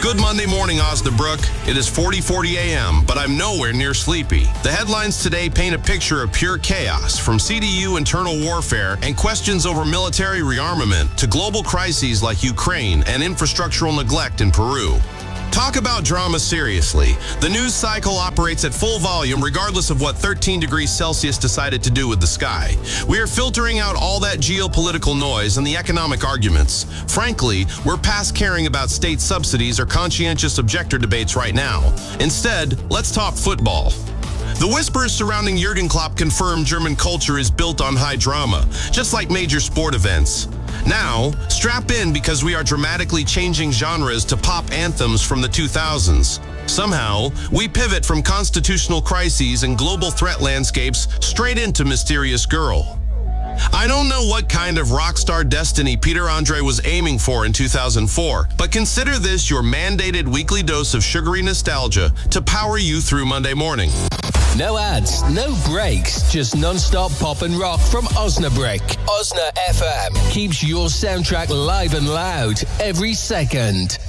Good Monday morning, Osnabrück. It is 40:40 a.m., but I'm nowhere near sleepy. The headlines today paint a picture of pure chaos, from CDU internal warfare and questions over military rearmament to global crises like Ukraine and infrastructural neglect in Peru. Talk about drama seriously. The news cycle operates at full volume regardless of what 13 degrees Celsius decided to do with the sky. We are filtering out all that geopolitical noise and the economic arguments. Frankly, we're past caring about state subsidies or conscientious objector debates right now. Instead, let's talk football. The whispers surrounding Jurgen Klopp confirm German culture is built on high drama, just like major sport events. Now, strap in because we are dramatically changing genres to pop anthems from the 2000s. Somehow, we pivot from constitutional crises and global threat landscapes straight into Mysterious Girl. I don't know what kind of rock star destiny Peter Andre was aiming for in 2004, but consider this your mandated weekly dose of sugary nostalgia to power you through Monday morning. No ads, no breaks, just non-stop pop and rock from Osnabrück. Osna FM keeps your soundtrack live and loud every second.